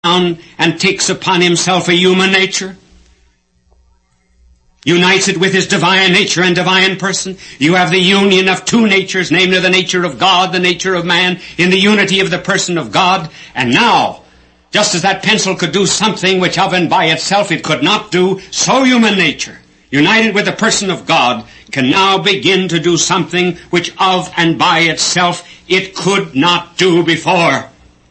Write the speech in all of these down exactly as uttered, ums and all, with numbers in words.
down and takes upon himself a human nature, unites it with his divine nature and divine person. You have the union of two natures, namely the nature of God, the nature of man, in the unity of the person of God. And now, just as that pencil could do something which of and by itself it could not do, so human nature, united with the person of God, can now begin to do something which of and by itself it could not do before.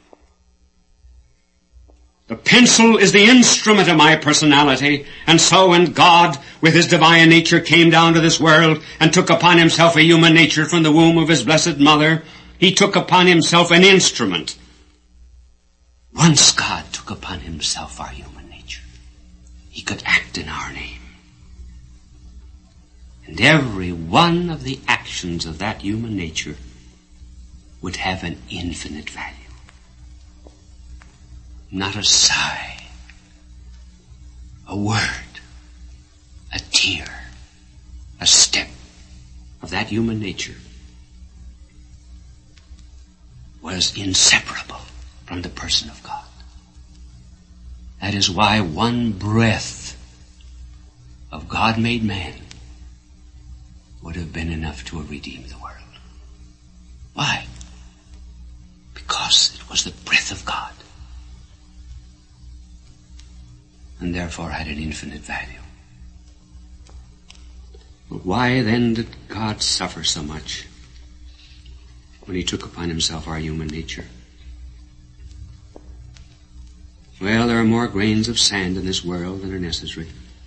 The pencil is the instrument of my personality, and so when God, with his divine nature, came down to this world and took upon himself a human nature from the womb of his blessed mother, he took upon himself an instrument. Once God took upon himself our human nature, he could act in our name. And every one of the actions of that human nature would have an infinite value. Not a sigh, a word, a tear, a step of that human nature was inseparable from the person of God. That is why one breath of God-made man would have been enough to have redeemed the world. Why? Because it was the breath of God, and therefore had an infinite value. But why then did God suffer so much when he took upon himself our human nature? Well, there are more grains of sand in this world than are necessary.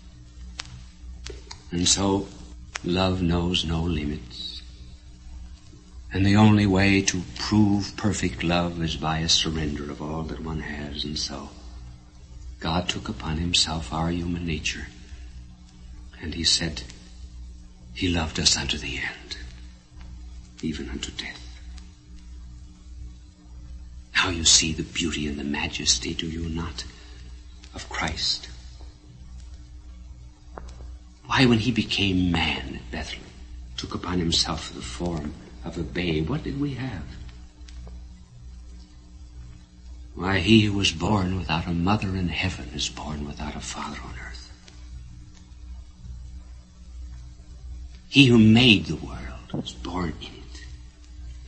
And so, love knows no limits. And the only way to prove perfect love is by a surrender of all that one has. And so, God took upon himself our human nature, and he said he loved us unto the end, even unto death. Now you see the beauty and the majesty, do you not, of Christ? Why, when he became man at Bethlehem, took upon himself the form of a babe, what did we have? Why, he who was born without a mother in heaven is born without a father on earth. He who made the world was born in it.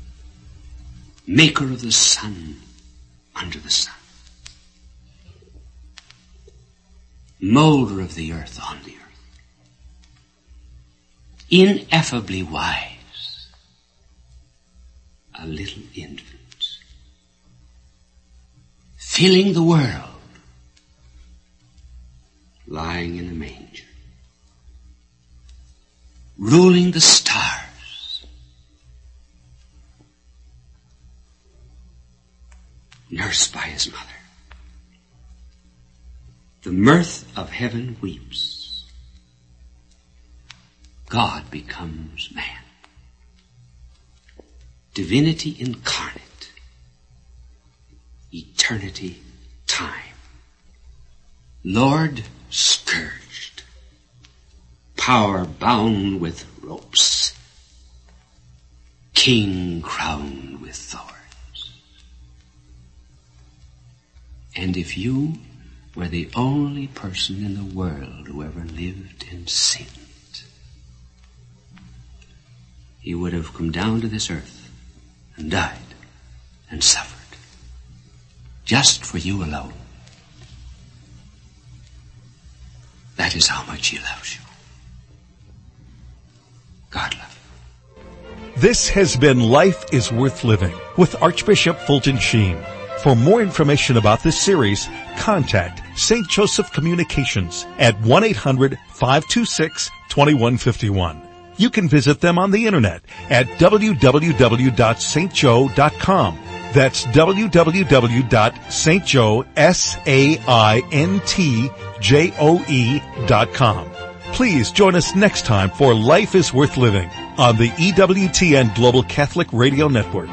Maker of the sun under the sun. Molder of the earth on the earth. Ineffably wise. A little infant. Filling the world, lying in a manger, ruling the stars, nursed by his mother. The mirth of heaven weeps. God becomes man. Divinity incarnate. Eternity, time. Lord scourged, power bound with ropes, king crowned with thorns. And if you were the only person in the world who ever lived and sinned, he would have come down to this earth and died and suffered. Just for you alone. That is how much he loves you. God love you. This has been Life is Worth Living with Archbishop Fulton Sheen. For more information about this series, contact Saint Joseph Communications at one eight hundred five two six two one five one. You can visit them on the internet at w w w dot st joe dot com. That's w w w dot st joe dot com. Please join us next time for Life is Worth Living on the E W T N Global Catholic Radio Network.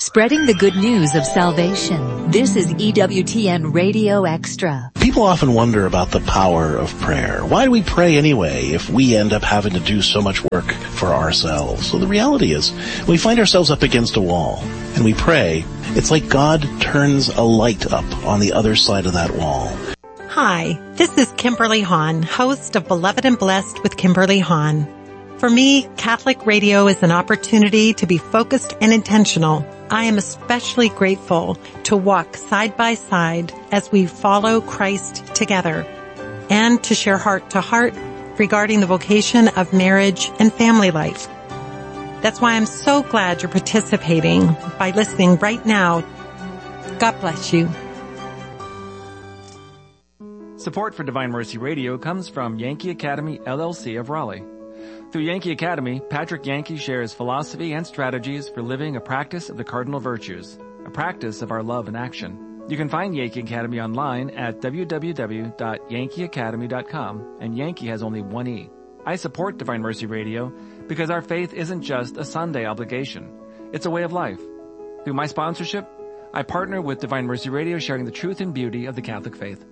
spreading the good news of salvation. This is E W T N Radio Extra. People often wonder about the power of prayer. Why do we pray anyway if we end up having to do so much work for ourselves? So the reality is, when we find ourselves up against a wall and we pray, it's like God turns a light up on the other side of that wall. Hi, this is Kimberly Hahn, host of Beloved and Blessed with Kimberly Hahn. For me, Catholic radio is an opportunity to be focused and intentional. I am especially grateful to walk side by side as we follow Christ together and to share heart to heart regarding the vocation of marriage and family life. That's why I'm so glad you're participating by listening right now. God bless you. Support for Divine Mercy Radio comes from Yankee Academy, L L C of Raleigh. Through Yankee Academy, Patrick Yankee shares philosophy and strategies for living a practice of the cardinal virtues, a practice of our love and action. You can find Yankee Academy online at w w w dot yankee academy dot com, and Yankee has only one E. I support Divine Mercy Radio because our faith isn't just a Sunday obligation. It's a way of life. Through my sponsorship, I partner with Divine Mercy Radio, sharing the truth and beauty of the Catholic faith.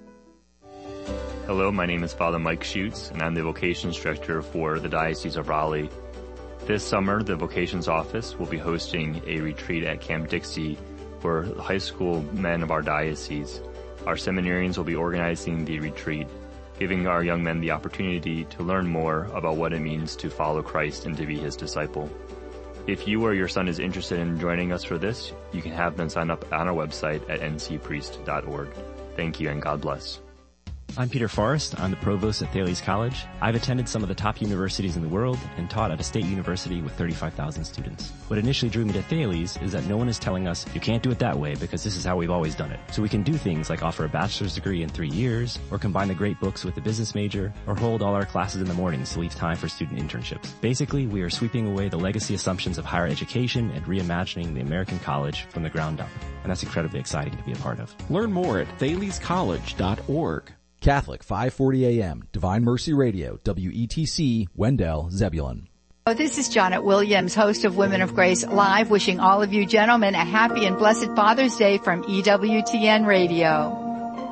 Hello, my name is Father Mike Schutz, and I'm the Vocations Director for the Diocese of Raleigh. This summer, the Vocations Office will be hosting a retreat at Camp Dixie for the high school men of our diocese. Our seminarians will be organizing the retreat, giving our young men the opportunity to learn more about what it means to follow Christ and to be his disciple. If you or your son is interested in joining us for this, you can have them sign up on our website at n c priest dot org. Thank you and God bless. I'm Peter Forrest. I'm the provost at Thales College. I've attended some of the top universities in the world and taught at a state university with thirty-five thousand students. What initially drew me to Thales is that no one is telling us you can't do it that way because this is how we've always done it. So we can do things like offer a bachelor's degree in three years, or combine the great books with a business major, or hold all our classes in the mornings to leave time for student internships. Basically, we are sweeping away the legacy assumptions of higher education and reimagining the American college from the ground up. And that's incredibly exciting to be a part of. Learn more at thales college dot org. Catholic five forty A M, Divine Mercy Radio, W E T C, Wendell, Zebulon. Oh, this is Janet Williams, host of Women of Grace Live, wishing all of you gentlemen a happy and blessed Father's Day from E W T N Radio.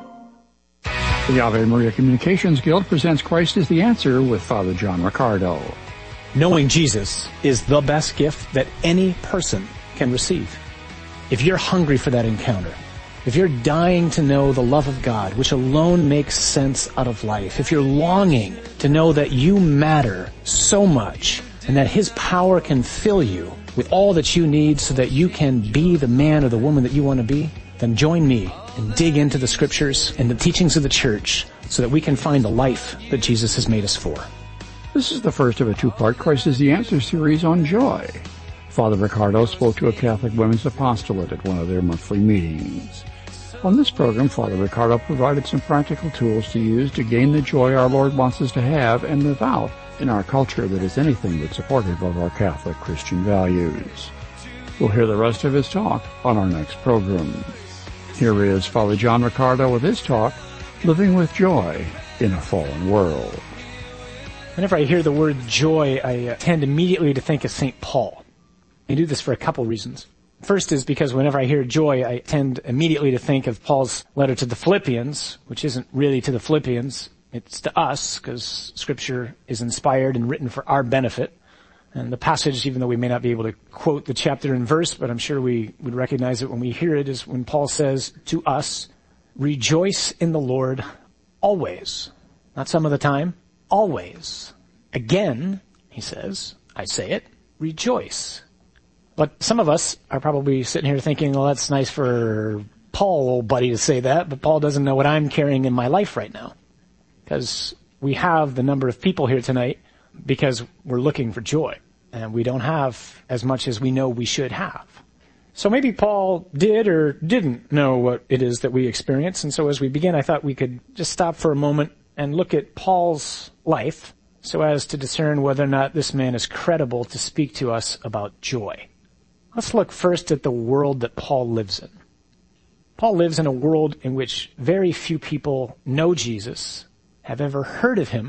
The Ave Maria Communications Guild presents Christ is the Answer with Father John Riccardo. Knowing Jesus is the best gift that any person can receive. If you're hungry for that encounter, if you're dying to know the love of God, which alone makes sense out of life, if you're longing to know that you matter so much and that His power can fill you with all that you need so that you can be the man or the woman that you want to be, then join me and dig into the Scriptures and the teachings of the Church so that we can find the life that Jesus has made us for. This is the first of a two-part Christ is the Answer series on joy. Father Riccardo spoke to a Catholic women's apostolate at one of their monthly meetings. On this program, Father Riccardo provided some practical tools to use to gain the joy our Lord wants us to have and live out in our culture that is anything but supportive of our Catholic Christian values. We'll hear the rest of his talk on our next program. Here is Father John Riccardo with his talk, Living with Joy in a Fallen World. Whenever I hear the word joy, I tend immediately to think of Saint Paul. I do this for a couple reasons. First is because whenever I hear joy, I tend immediately to think of Paul's letter to the Philippians, which isn't really to the Philippians. It's to us, because Scripture is inspired and written for our benefit. And the passage, even though we may not be able to quote the chapter and verse, but I'm sure we would recognize it when we hear it, is when Paul says to us, rejoice in the Lord always. Not some of the time, always. Again, he says, I say it, rejoice. But some of us are probably sitting here thinking, well, that's nice for Paul, old buddy, to say that, but Paul doesn't know what I'm carrying in my life right now. Because we have the number of people here tonight because we're looking for joy, and we don't have as much as we know we should have. So maybe Paul did or didn't know what it is that we experience, and so as we begin, I thought we could just stop for a moment and look at Paul's life so as to discern whether or not this man is credible to speak to us about joy. Let's look first at the world that Paul lives in. Paul lives in a world in which very few people know Jesus, have ever heard of him,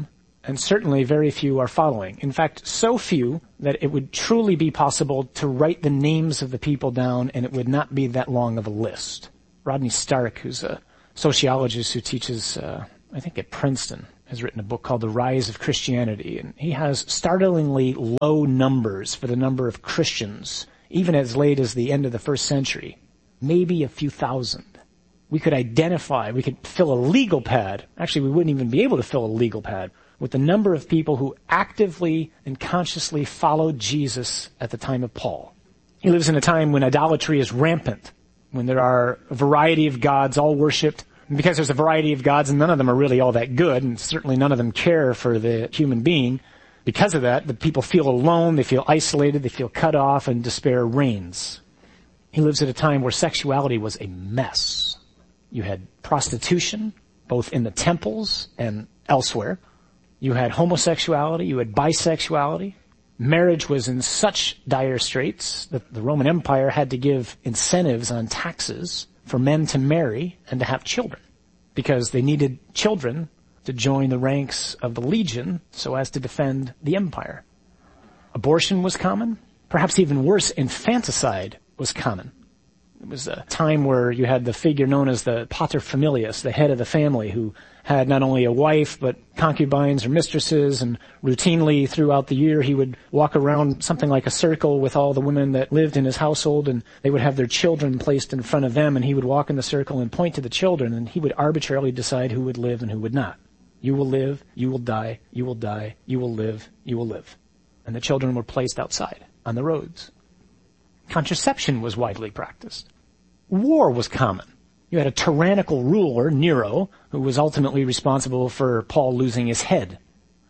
and certainly very few are following. In fact, so few that it would truly be possible to write the names of the people down and it would not be that long of a list. Rodney Stark, who's a sociologist who teaches, uh, I think at Princeton, has written a book called The Rise of Christianity, and he has startlingly low numbers for the number of Christians, even as late as the end of the first century, maybe a few thousand. We could identify, we could fill a legal pad, actually we wouldn't even be able to fill a legal pad, with the number of people who actively and consciously followed Jesus at the time of Paul. He lives in a time when idolatry is rampant, when there are a variety of gods all worshipped. And because there's a variety of gods and none of them are really all that good, and certainly none of them care for the human being, because of that, the people feel alone, they feel isolated, they feel cut off, and despair reigns. He lives at a time where sexuality was a mess. You had prostitution, both in the temples and elsewhere. You had homosexuality, you had bisexuality. Marriage was in such dire straits that the Roman Empire had to give incentives on taxes for men to marry and to have children, because they needed children to join the ranks of the legion so as to defend the empire. Abortion was common. Perhaps even worse, infanticide was common. It was a time where you had the figure known as the paterfamilias, the head of the family, who had not only a wife but concubines or mistresses, and routinely throughout the year he would walk around something like a circle with all the women that lived in his household, and they would have their children placed in front of them, and he would walk in the circle and point to the children, and he would arbitrarily decide who would live and who would not. You will live, you will die, you will die, you will live, you will live. And the children were placed outside on the roads. Contraception was widely practiced. War was common. You had a tyrannical ruler, Nero, who was ultimately responsible for Paul losing his head.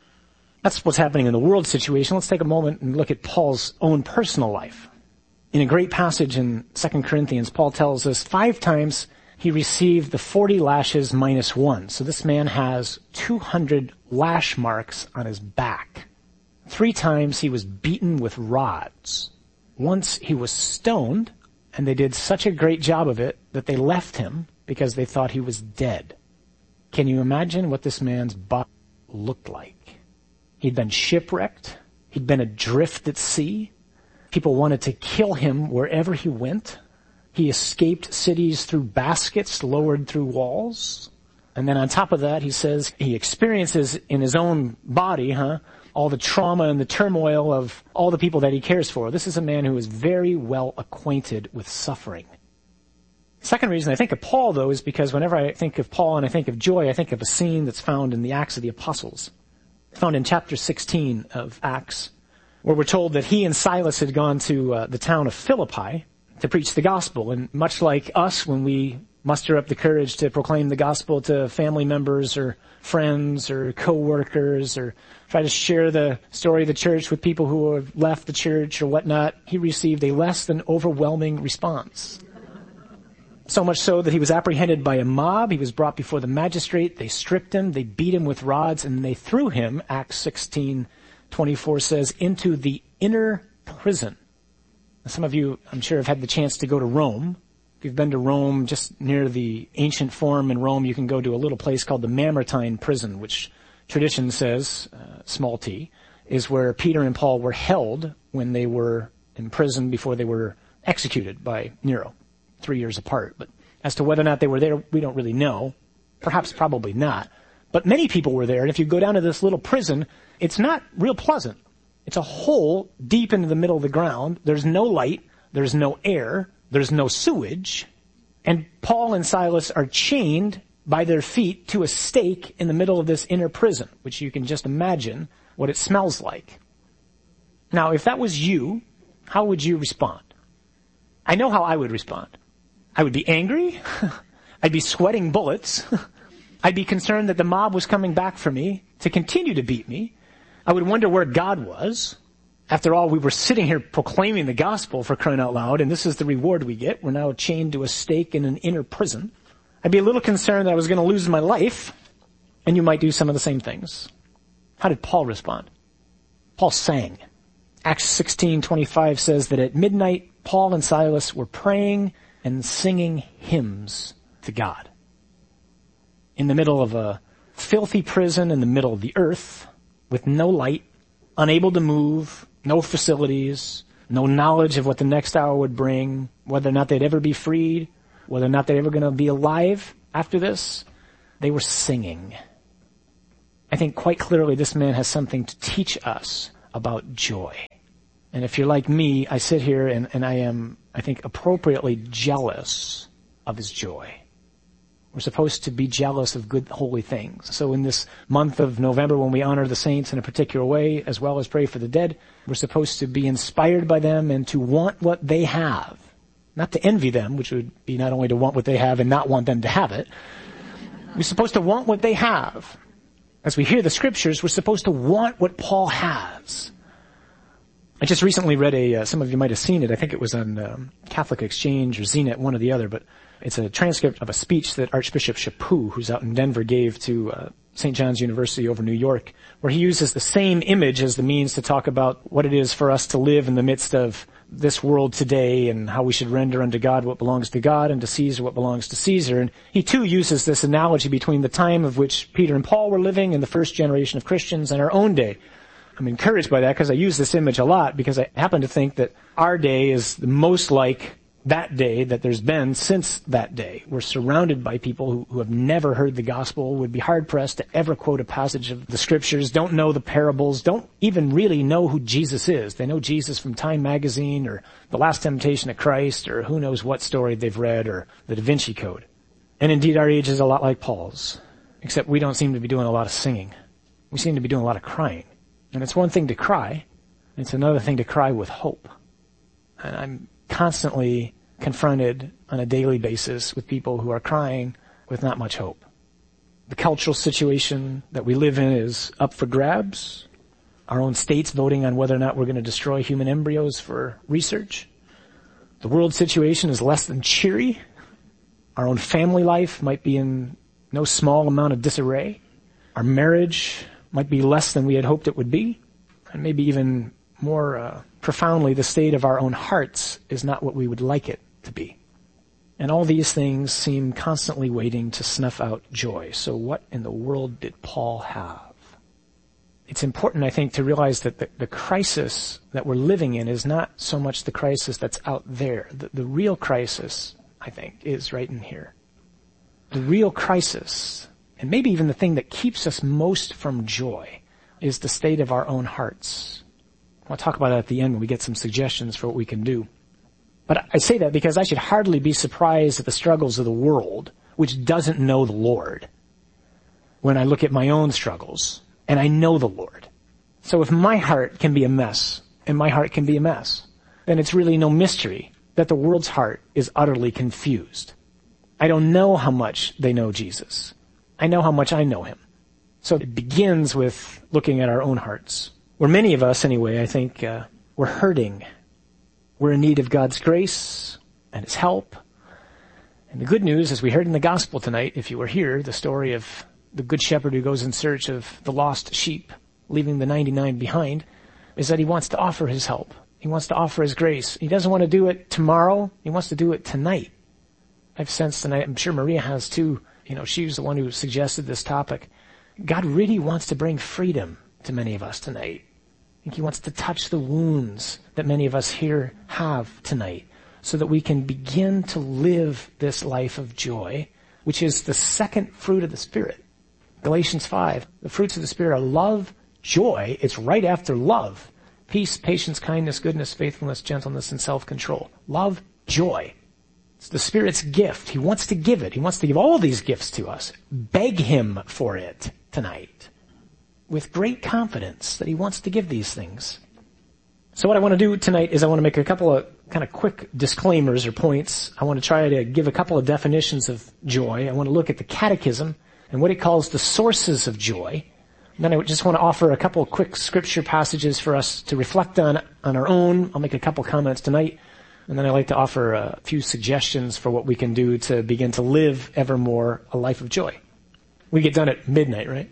That's what's happening in the world situation. Let's take a moment and look at Paul's own personal life. In a great passage in Second Corinthians, Paul tells us five times he received the forty lashes minus one. So this man has two hundred lash marks on his back. Three times he was beaten with rods. Once he was stoned, and they did such a great job of it that they left him because they thought he was dead. Can you imagine what this man's body looked like? He'd been shipwrecked. He'd been adrift at sea. People wanted to kill him wherever he went. He escaped cities through baskets lowered through walls. And then on top of that, he says he experiences in his own body, huh, all the trauma and the turmoil of all the people that he cares for. This is a man who is very well acquainted with suffering. Second reason I think of Paul, though, is because whenever I think of Paul and I think of joy, I think of a scene that's found in the Acts of the Apostles. Found in chapter sixteen of Acts, where we're told that he and Silas had gone to uh, the town of Philippi to preach the gospel. And much like us, when we muster up the courage to proclaim the gospel to family members or friends or co-workers, or try to share the story of the church with people who have left the church or whatnot, he received a less than overwhelming response. So much so that he was apprehended by a mob. He was brought before the magistrate. They stripped him. They beat him with rods, and they threw him, Acts sixteen twenty-four says, into the inner prison. Now, some of you, I'm sure, have had the chance to go to Rome. If you've been to Rome, just near the ancient forum in Rome, you can go to a little place called the Mamertine prison, which tradition says, uh, small t, is where Peter and Paul were held when they were in prison before they were executed by Nero, three years apart. But as to whether or not they were there, we don't really know. Perhaps probably not. But many people were there, and if you go down to this little prison, it's not real pleasant. It's a hole deep into the middle of the ground. There's no light. There's no air. There's no sewage. And Paul and Silas are chained by their feet to a stake in the middle of this inner prison, which you can just imagine what it smells like. Now, if that was you, how would you respond? I know how I would respond. I would be angry. I'd be sweating bullets. I'd be concerned that the mob was coming back for me to continue to beat me. I would wonder where God was. After all, we were sitting here proclaiming the gospel, for crying out loud, and this is the reward we get. We're now chained to a stake in an inner prison. I'd be a little concerned that I was going to lose my life, and you might do some of the same things. How did Paul respond? Paul sang. Acts sixteen twenty-five says that at midnight, Paul and Silas were praying and singing hymns to God. In the middle of a filthy prison in the middle of the earth, with no light, unable to move, no facilities, no knowledge of what the next hour would bring, whether or not they'd ever be freed, whether or not they're ever going to be alive after this. They were singing. I think quite clearly this man has something to teach us about joy. And if you're like me, I sit here and, and I am, I think, appropriately jealous of his joy. We're supposed to be jealous of good, holy things. So in this month of November, when we honor the saints in a particular way, as well as pray for the dead, we're supposed to be inspired by them and to want what they have. Not to envy them, which would be not only to want what they have and not want them to have it. We're supposed to want what they have. As we hear the scriptures, we're supposed to want what Paul has. I just recently read a, uh, some of you might have seen it, I think it was on um, Catholic Exchange or Z net, one or the other, but it's a transcript of a speech that Archbishop Chaput, who's out in Denver, gave to uh, Saint John's University over New York, where he uses the same image as the means to talk about what it is for us to live in the midst of this world today and how we should render unto God what belongs to God and to Caesar what belongs to Caesar. And he too uses this analogy between the time of which Peter and Paul were living and the first generation of Christians and our own day. I'm encouraged by that because I use this image a lot because I happen to think that our day is the most like that day that there's been since that day. We're surrounded by people who, who have never heard the gospel, would be hard-pressed to ever quote a passage of the scriptures, don't know the parables, don't even really know who Jesus is. They know Jesus from Time magazine or The Last Temptation of Christ or who knows what story they've read or the Da Vinci Code. And indeed our age is a lot like Paul's, except we don't seem to be doing a lot of singing. We seem to be doing a lot of crying. And it's one thing to cry, it's another thing to cry with hope. And I'm constantly confronted on a daily basis with people who are crying with not much hope. The cultural situation that we live in is up for grabs. Our own state's voting on whether or not we're going to destroy human embryos for research. The world situation is less than cheery. Our own family life might be in no small amount of disarray. Our marriage might be less than we had hoped it would be. And maybe even more uh, profoundly, the state of our own hearts is not what we would like it to be. And all these things seem constantly waiting to snuff out joy. So what in the world did Paul have? It's important, I think, to realize that the, the crisis that we're living in is not so much the crisis that's out there. The, the real crisis, I think, is right in here. The real crisis, and maybe even the thing that keeps us most from joy, is the state of our own hearts. I'll talk about that at the end when we get some suggestions for what we can do. But I say that because I should hardly be surprised at the struggles of the world, which doesn't know the Lord, when I look at my own struggles, and I know the Lord. So if my heart can be a mess, and my heart can be a mess, then it's really no mystery that the world's heart is utterly confused. I don't know how much they know Jesus. I know how much I know him. So it begins with looking at our own hearts, where many of us, anyway, I think, uh, we're hurting. We're in need of God's grace and his help. And the good news, as we heard in the gospel tonight, if you were here, the story of the good shepherd who goes in search of the lost sheep, leaving the ninety-nine behind, is that he wants to offer his help. He wants to offer his grace. He doesn't want to do it tomorrow. He wants to do it tonight. I've sensed, and I'm sure Maria has too, you know, she was the one who suggested this topic. God really wants to bring freedom to many of us tonight. I think he wants to touch the wounds that many of us here have tonight so that we can begin to live this life of joy, which is the second fruit of the Spirit. Galatians five, the fruits of the Spirit are love, joy. It's right after love. Peace, patience, kindness, goodness, faithfulness, gentleness, and self-control. Love, joy. It's the Spirit's gift. He wants to give it. He wants to give all these gifts to us. Beg him for it tonight with great confidence that he wants to give these things. So what I want to do tonight is I want to make a couple of kind of quick disclaimers or points. I want to try to give a couple of definitions of joy. I want to look at the Catechism and what it calls the sources of joy. And then I just want to offer a couple of quick scripture passages for us to reflect on on our own. I'll make a couple comments tonight. And then I'd like to offer a few suggestions for what we can do to begin to live evermore a life of joy. We get done at midnight, right?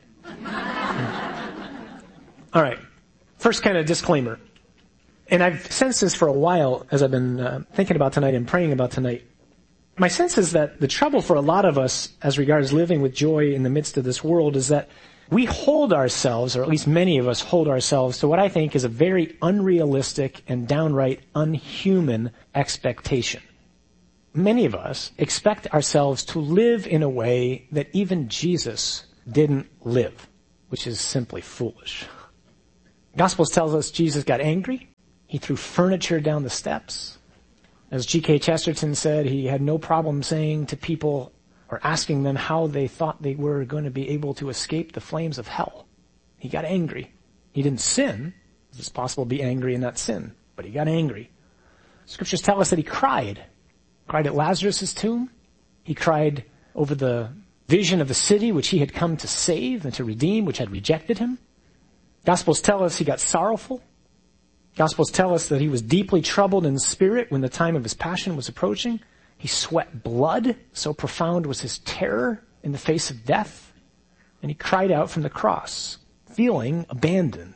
All right. First kind of disclaimer. And I've sensed this for a while as I've been uh, thinking about tonight and praying about tonight. My sense is that the trouble for a lot of us as regards living with joy in the midst of this world is that we hold ourselves, or at least many of us hold ourselves, to what I think is a very unrealistic and downright unhuman expectation. Many of us expect ourselves to live in a way that even Jesus didn't live, which is simply foolish. Gospels tells us Jesus got angry. He threw furniture down the steps. As G K Chesterton said, he had no problem saying to people or asking them how they thought they were going to be able to escape the flames of hell. He got angry. He didn't sin. It's possible to be angry and not sin, but he got angry. Scriptures tell us that he cried. Cried at Lazarus' tomb. He cried over the vision of the city which he had come to save and to redeem, which had rejected him. Gospels tell us he got sorrowful. Gospels tell us that he was deeply troubled in spirit when the time of his passion was approaching. He sweat blood, so profound was his terror in the face of death. And he cried out from the cross, feeling abandoned.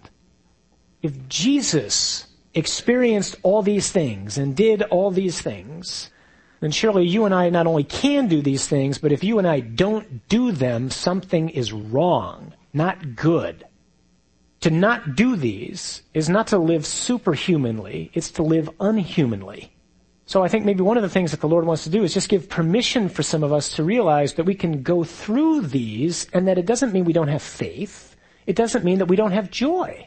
If Jesus experienced all these things and did all these things, then surely you and I not only can do these things, but if you and I don't do them, something is wrong, not good. To not do these is not to live superhumanly, it's to live unhumanly. So I think maybe one of the things that the Lord wants to do is just give permission for some of us to realize that we can go through these and that it doesn't mean we don't have faith. It doesn't mean that we don't have joy.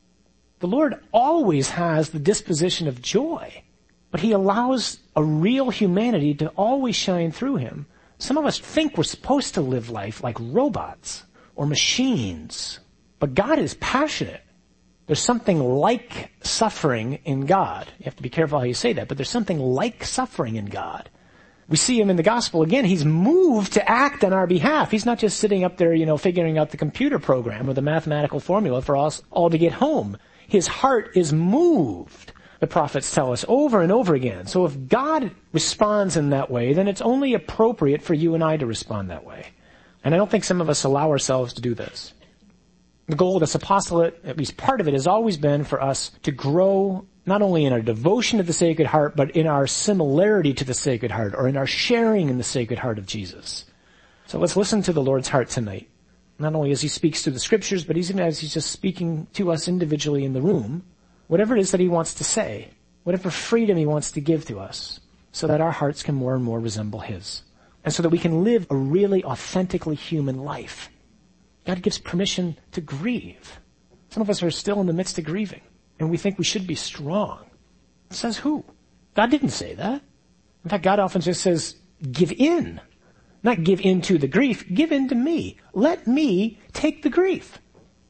The Lord always has the disposition of joy, but he allows a real humanity to always shine through him. Some of us think we're supposed to live life like robots or machines. But God is passionate. There's something like suffering in God. You have to be careful how you say that, but there's something like suffering in God. We see him in the gospel again. He's moved to act on our behalf. He's not just sitting up there, you know, figuring out the computer program or the mathematical formula for us all to get home. His heart is moved, the prophets tell us over and over again. So if God responds in that way, then it's only appropriate for you and I to respond that way. And I don't think some of us allow ourselves to do this. The goal of this apostolate, at least part of it, has always been for us to grow not only in our devotion to the Sacred Heart, but in our similarity to the Sacred Heart, or in our sharing in the Sacred Heart of Jesus. So let's listen to the Lord's heart tonight. Not only as he speaks through the Scriptures, but even as he's just speaking to us individually in the room, whatever it is that he wants to say, whatever freedom he wants to give to us, so that our hearts can more and more resemble his, and so that we can live a really authentically human life. God gives permission to grieve. Some of us are still in the midst of grieving, and we think we should be strong. It says who? God didn't say that. In fact, God often just says, give in. Not give in to the grief, give in to me. Let me take the grief.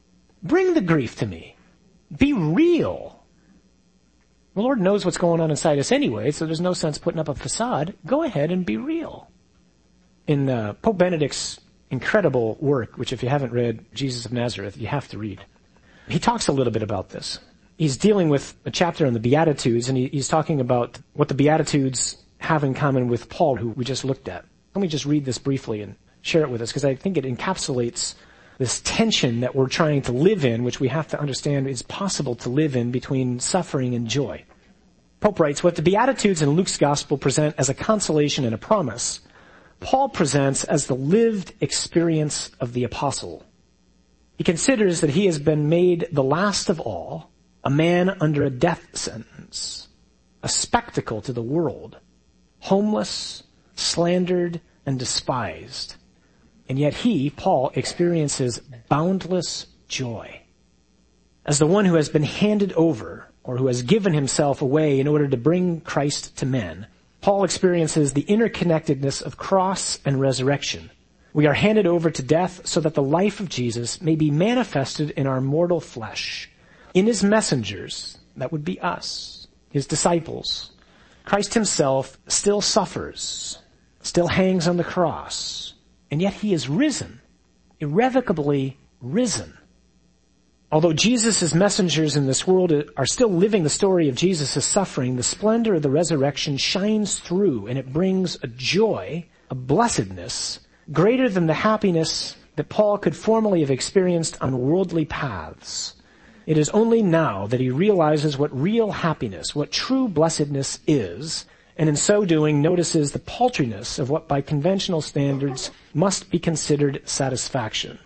Bring the grief to me. Be real. The Lord knows what's going on inside us anyway, so there's no sense putting up a facade. Go ahead and be real. In uh, Pope Benedict's incredible work, which if you haven't read, Jesus of Nazareth, you have to read. He talks a little bit about this. He's dealing with a chapter on the Beatitudes, and he, he's talking about what the Beatitudes have in common with Paul, who we just looked at. Let me just read this briefly and share it with us, because I think it encapsulates this tension that we're trying to live in, which we have to understand is possible to live in between suffering and joy. Pope writes, what the Beatitudes in Luke's Gospel present as a consolation and a promise, Paul presents as the lived experience of the apostle. He considers that he has been made the last of all, a man under a death sentence, a spectacle to the world, homeless, slandered, and despised. And yet he, Paul, experiences boundless joy. As the one who has been handed over, or who has given himself away in order to bring Christ to men, Paul experiences the interconnectedness of cross and resurrection. We are handed over to death so that the life of Jesus may be manifested in our mortal flesh. In his messengers, that would be us, his disciples, Christ himself still suffers, still hangs on the cross, and yet he is risen, irrevocably risen. Although Jesus' messengers in this world are still living the story of Jesus' suffering, the splendor of the resurrection shines through, and it brings a joy, a blessedness, greater than the happiness that Paul could formerly have experienced on worldly paths. It is only now that he realizes what real happiness, what true blessedness is, and in so doing notices the paltriness of what by conventional standards must be considered satisfaction.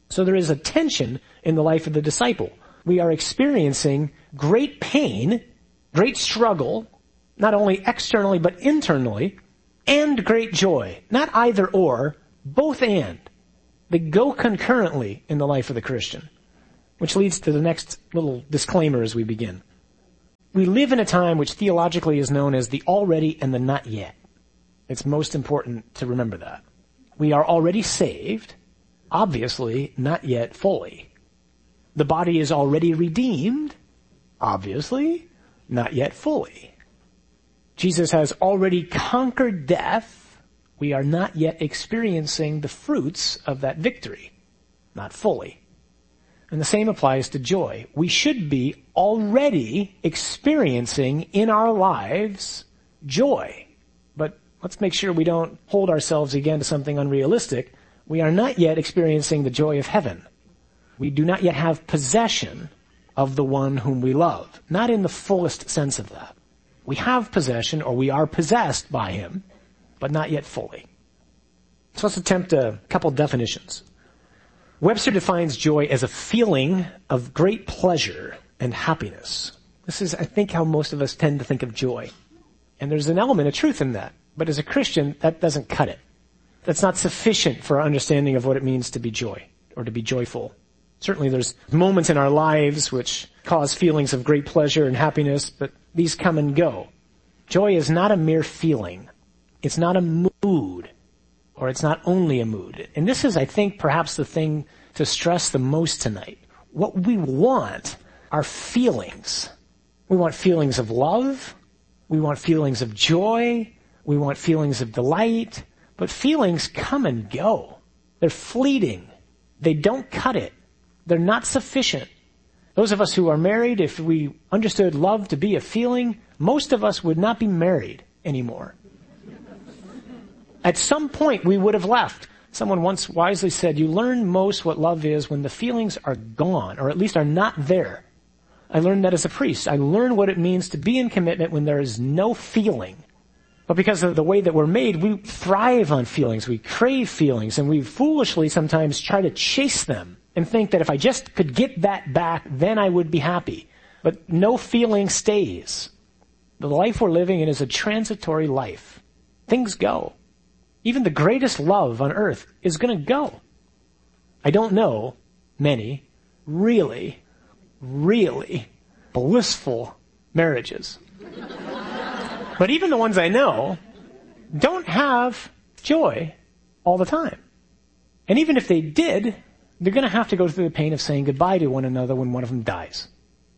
So there is a tension in the life of the disciple. We are experiencing great pain, great struggle, not only externally but internally, and great joy. Not either or, both and. They go concurrently in the life of the Christian. Which leads to the next little disclaimer as we begin. We live in a time which theologically is known as the already and the not yet. It's most important to remember that. We are already saved, obviously not yet fully. The body is already redeemed, obviously not yet fully. Jesus has already conquered death. We are not yet experiencing the fruits of that victory, not fully. And the same applies to joy. We should be already experiencing in our lives joy. But let's make sure we don't hold ourselves again to something unrealistic. We are not yet experiencing the joy of heaven. We do not yet have possession of the one whom we love. Not in the fullest sense of that. We have possession, or we are possessed by him, but not yet fully. So let's attempt a couple definitions. Webster defines joy as a feeling of great pleasure and happiness. This is, I think, how most of us tend to think of joy. And there's an element of truth in that. But as a Christian, that doesn't cut it. That's not sufficient for our understanding of what it means to be joy, or to be joyful. Certainly there's moments in our lives which cause feelings of great pleasure and happiness, but these come and go. Joy is not a mere feeling. It's not a mood. Or it's not only a mood. And this is, I think, perhaps the thing to stress the most tonight. What we want are feelings. We want feelings of love. We want feelings of joy. We want feelings of delight. But feelings come and go. They're fleeting. They don't cut it. They're not sufficient. Those of us who are married, if we understood love to be a feeling, most of us would not be married anymore. At some point, we would have left. Someone once wisely said, you learn most what love is when the feelings are gone, or at least are not there. I learned that as a priest. I learned what it means to be in commitment when there is no feeling. But because of the way that we're made, we thrive on feelings. We crave feelings, and we foolishly sometimes try to chase them and think that if I just could get that back, then I would be happy. But no feeling stays. The life we're living in is a transitory life. Things go. Even the greatest love on earth is going to go. I don't know many really, really blissful marriages. But even the ones I know don't have joy all the time. And even if they did, they're going to have to go through the pain of saying goodbye to one another when one of them dies.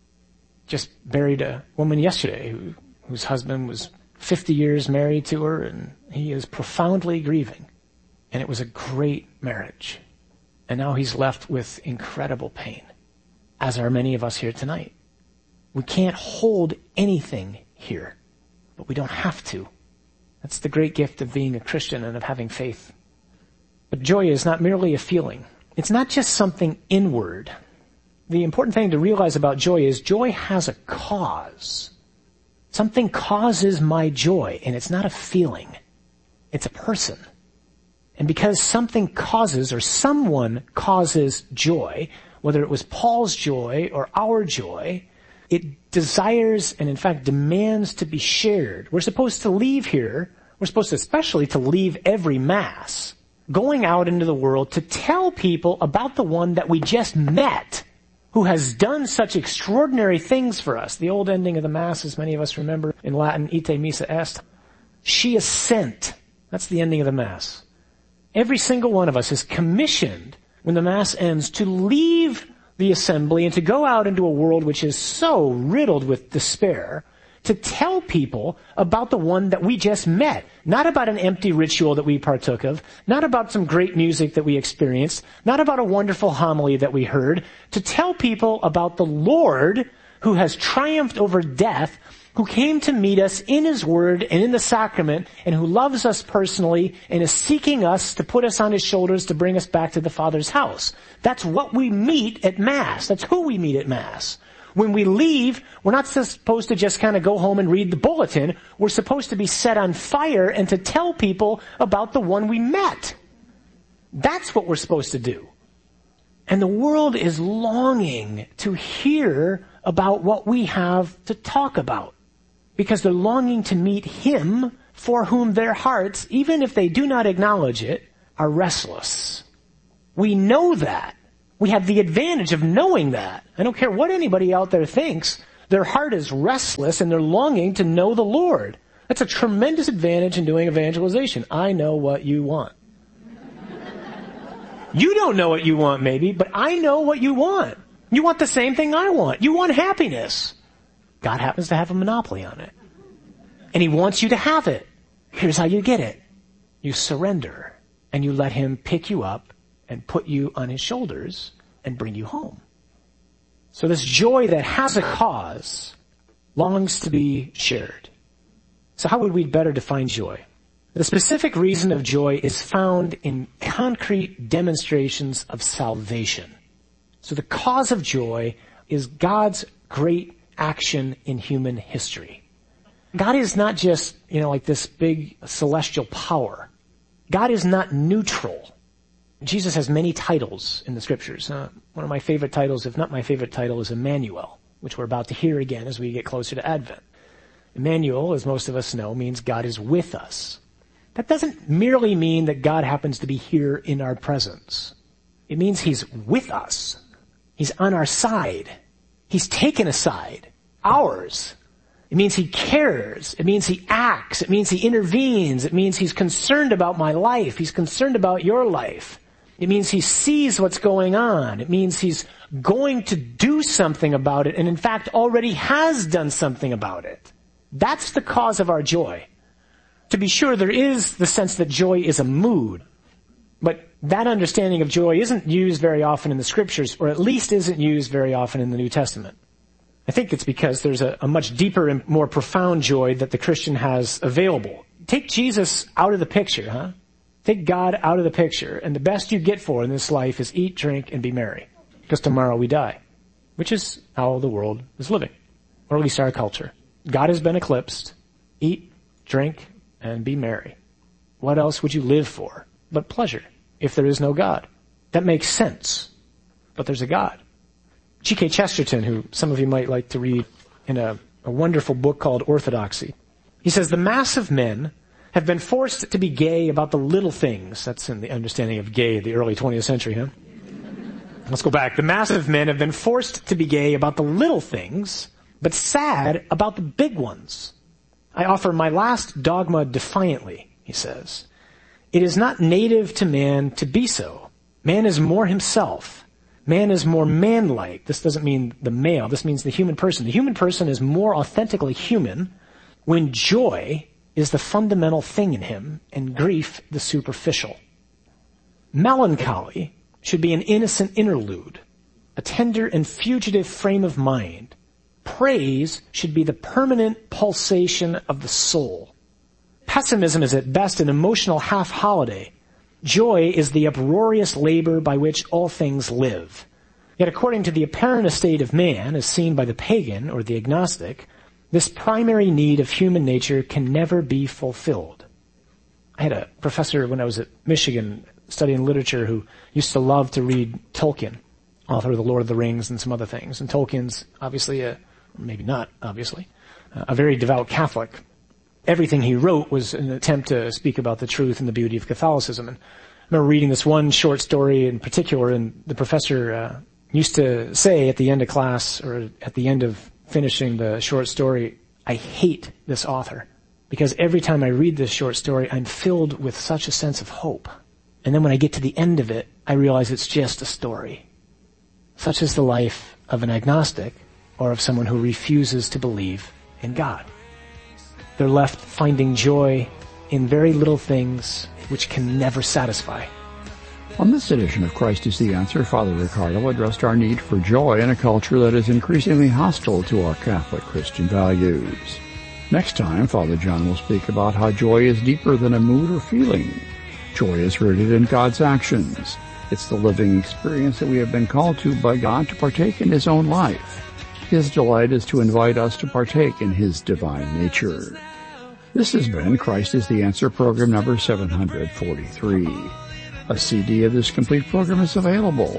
Just buried a woman yesterday who, whose husband was fifty years married to her, and he is profoundly grieving. And it was a great marriage. And now he's left with incredible pain, as are many of us here tonight. We can't hold anything here, but we don't have to. That's the great gift of being a Christian and of having faith. But joy is not merely a feeling. It's not just something inward. The important thing to realize about joy is joy has a cause. Something causes my joy, and it's not a feeling. It's a person. And because something causes, or someone causes joy, whether it was Paul's joy or our joy, it desires and in fact demands to be shared. We're supposed to leave here, we're supposed to especially to leave every Mass, going out into the world to tell people about the one that we just met, who has done such extraordinary things for us. The old ending of the Mass, as many of us remember in Latin, ite missa est. She is sent. That's the ending of the Mass. Every single one of us is commissioned, when the Mass ends, to leave the assembly and to go out into a world which is so riddled with despair, to tell people about the one that we just met. Not about an empty ritual that we partook of, not about some great music that we experienced, not about a wonderful homily that we heard, to tell people about the Lord who has triumphed over death, who came to meet us in His Word and in the sacrament, and who loves us personally and is seeking us to put us on His shoulders to bring us back to the Father's house. That's what we meet at Mass. That's who we meet at Mass. When we leave, we're not supposed to just kind of go home and read the bulletin. We're supposed to be set on fire and to tell people about the one we met. That's what we're supposed to do. And the world is longing to hear about what we have to talk about, because they're longing to meet him for whom their hearts, even if they do not acknowledge it, are restless. We know that. We have the advantage of knowing that. I don't care what anybody out there thinks. Their heart is restless and they're longing to know the Lord. That's a tremendous advantage in doing evangelization. I know what you want. You don't know what you want maybe, but I know what you want. You want the same thing I want. You want happiness. God happens to have a monopoly on it. And he wants you to have it. Here's how you get it. You surrender and you let him pick you up and put you on his shoulders and bring you home. So this joy that has a cause longs to be shared. So how would we better define joy? The specific reason of joy is found in concrete demonstrations of salvation. So the cause of joy is God's great action in human history. God is not just, you know, like this big celestial power. God is not neutral. Jesus has many titles in the scriptures. Uh, one of my favorite titles, if not my favorite title, is Emmanuel, which we're about to hear again as we get closer to Advent. Emmanuel, as most of us know, means God is with us. That doesn't merely mean that God happens to be here in our presence. It means he's with us. He's on our side. He's taken a side, ours. It means he cares. It means he acts. It means he intervenes. It means he's concerned about my life. He's concerned about your life. It means he sees what's going on. It means he's going to do something about it, and in fact already has done something about it. That's the cause of our joy. To be sure, there is the sense that joy is a mood, but that understanding of joy isn't used very often in the scriptures, or at least isn't used very often in the New Testament. I think it's because there's a, a much deeper and more profound joy that the Christian has available. Take Jesus out of the picture, huh? Take God out of the picture, and the best you get for in this life is eat, drink, and be merry, because tomorrow we die, which is how the world is living, or at least our culture. God has been eclipsed. Eat, drink, and be merry. What else would you live for but pleasure if there is no God? That makes sense, but there's a God. G K Chesterton, who some of you might like to read in a, a wonderful book called Orthodoxy, he says, the mass of men have been forced to be gay about the little things. That's in the understanding of gay in the early twentieth century, huh? Let's go back. The mass of men have been forced to be gay about the little things, but sad about the big ones. I offer my last dogma defiantly, he says. It is not native to man to be so. Man is more himself. Man is more man-like. This doesn't mean the male. This means the human person. The human person is more authentically human when joy is the fundamental thing in him and grief the superficial. Melancholy should be an innocent interlude, a tender and fugitive frame of mind. Praise should be the permanent pulsation of the soul. Pessimism is at best an emotional half-holiday. Joy is the uproarious labor by which all things live. Yet according to the apparent estate of man, as seen by the pagan or the agnostic, this primary need of human nature can never be fulfilled. I had a professor when I was at Michigan studying literature who used to love to read Tolkien, author of The Lord of the Rings and some other things. And Tolkien's obviously a, maybe not obviously, a very devout Catholic. Everything he wrote was an attempt to speak about the truth and the beauty of Catholicism. And I remember reading this one short story in particular, and the professor uh, used to say at the end of class, or at the end of finishing the short story, I hate this author, because every time I read this short story, I'm filled with such a sense of hope. And then when I get to the end of it, I realize it's just a story. Such is the life of an agnostic, or of someone who refuses to believe in God. They're left finding joy in very little things which can never satisfy. On this edition of Christ is the Answer, Father Riccardo addressed our need for joy in a culture that is increasingly hostile to our Catholic Christian values. Next time, Father John will speak about how joy is deeper than a mood or feeling. Joy is rooted in God's actions. It's the living experience that we have been called to by God to partake in his own life. His delight is to invite us to partake in his divine nature. This has been Christ is the Answer, program number seven hundred forty-three. A C D of this complete program is available.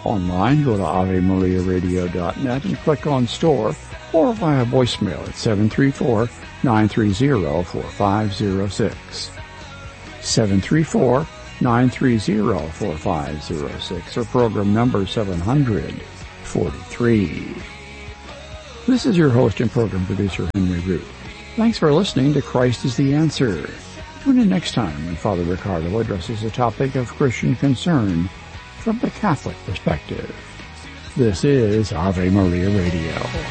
Online, go to ave maria radio dot net and click on Store, or via voicemail at seven three four, nine three zero, four five zero six. seven three four, nine three zero, four five zero six, or program number seven hundred forty-three. This is your host and program producer, Henry Root. Thanks for listening to Christ is the Answer. Tune in next time when Father Ricardo addresses the topic of Christian concern from the Catholic perspective. This is Ave Maria Radio.